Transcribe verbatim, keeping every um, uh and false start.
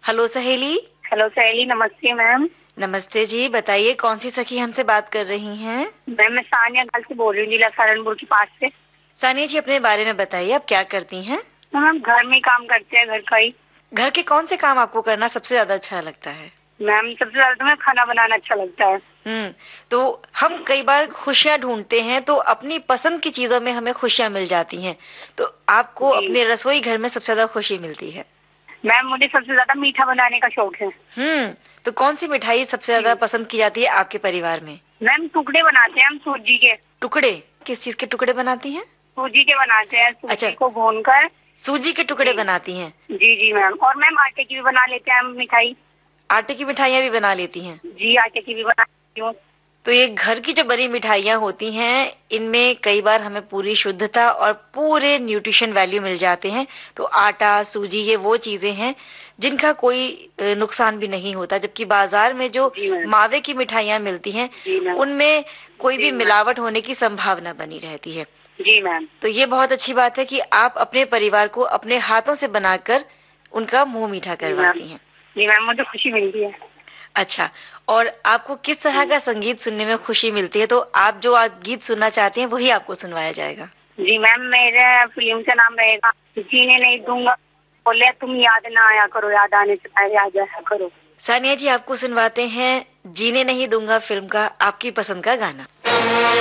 Hello सहेली। Hello सहेली, नमस्ते मैम। नमस्ते जी, बताइए कौन सी सखी हमसे बात कर रही हैं? मैम मैं सानिया गल से बोल रही हूँ, जिला सहारनपुर के पास से। सानिया जी, अपने बारे में बताइए, आप क्या करती हैं? मैम घर में काम करते हैं, घर का ही। घर के कौन से काम आपको करना सबसे ज्यादा अच्छा लगता है? मैम सबसे ज्यादा तो मैं खाना बनाना अच्छा लगता है। हम्म तो हम कई बार खुशियाँ ढूंढते हैं, तो अपनी पसंद की चीजों में हमें खुशियाँ मिल जाती हैं। तो आपको अपने रसोई घर में सबसे ज्यादा खुशी मिलती है? मैम मुझे सबसे ज्यादा मीठा बनाने का शौक है। हम्म तो कौन सी मिठाई सबसे ज्यादा पसंद की जाती है आपके परिवार में? मैम टुकड़े बनाते हैं हम सूजी के। टुकड़े? किस चीज के टुकड़े बनाती हैं? सूजी के बनाते हैं, सूजी अच्छा, को भूनकर सूजी के टुकड़े बनाती हैं? जी जी मैम। और मैम आटे की भी बना लेते हैं हम मिठाई। आटे की मिठाइयाँ भी बना लेती हैं? जी, आटे की भी बना लेती हूँ। तो ये घर की जो बनी मिठाइयाँ होती हैं, इनमें कई बार हमें पूरी शुद्धता और पूरे न्यूट्रिशन वैल्यू मिल जाते हैं। तो आटा, सूजी, ये वो चीजें हैं जिनका कोई नुकसान भी नहीं होता, जबकि बाजार में जो मावे की मिठाइयाँ मिलती हैं उनमें कोई भी मिलावट होने की संभावना बनी रहती है। जी मैम। तो ये बहुत अच्छी बात है कि आप अपने परिवार को अपने हाथों से बनाकर उनका मुंह मीठा करवाती हैं। जी मैम, मुझे खुशी मिलती है। अच्छा, और आपको किस तरह का संगीत सुनने में खुशी मिलती है? तो आप जो आज गीत सुनना चाहते हैं वही आपको सुनवाया जाएगा। जी मैम, मेरे फिल्म का नाम रहेगा जीने नहीं दूंगा, बोले तुम याद ना आया करो, याद आने से पहले आ जाया करो। सानिया जी, आपको सुनवाते हैं जीने नहीं दूंगा फिल्म का आपकी पसंद का गाना।